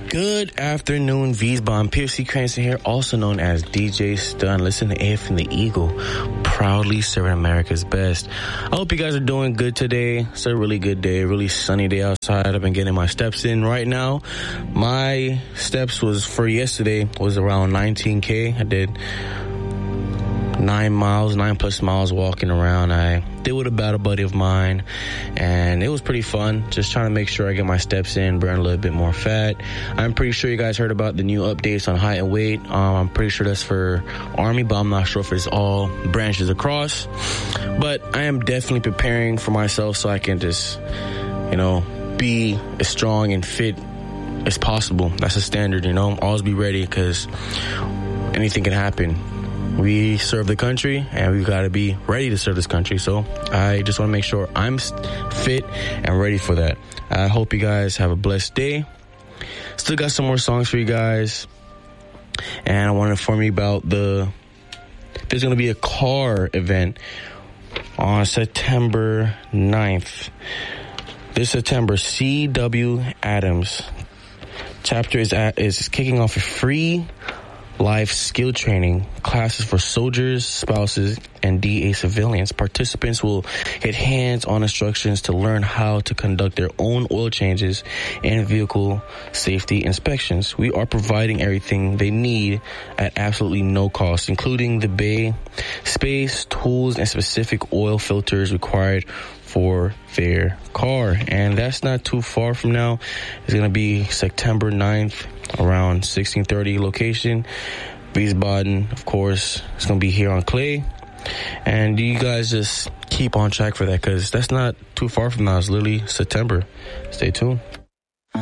Good afternoon, Wiesbaden. Piercy Cranston here, also known as DJ Stun. Listen to AF and the Eagle, proudly serving America's best. I hope you guys are doing good today. It's a really good day, a really sunny day outside. I've been getting my steps in right now. My steps for yesterday was around 19K. I did 9 plus miles walking around. I did with a battle buddy of mine, and it was pretty fun. Just trying to make sure I get my steps in, burn a little bit more fat. I'm pretty sure you guys heard about the new updates on height and weight. I'm pretty sure that's for Army, but I'm not sure if it's all branches across. But I am definitely preparing for myself so I can just, be as strong and fit as possible. That's a standard, always be ready because anything can happen. We serve the country, and we've got to be ready to serve this country. So I just want to make sure I'm fit and ready for that. I hope you guys have a blessed day. Still got some more songs for you guys. And I want to inform you about there's going to be a car event on September 9th. This September, C.W. Adams chapter is kicking off a free life skill training classes for soldiers, spouses, and DA civilians. Participants will get hands-on instructions to learn how to conduct their own oil changes and vehicle safety inspections. We are providing everything they need at absolutely no cost, including the bay, space, tools, and specific oil filters required for their car. And that's not too far from now. It's going to be September 9th, around 1630 location. Wiesbaden, of course, it's going to be here on Clay. And you guys just keep on track for that because that's not too far from now. It's literally September. Stay tuned.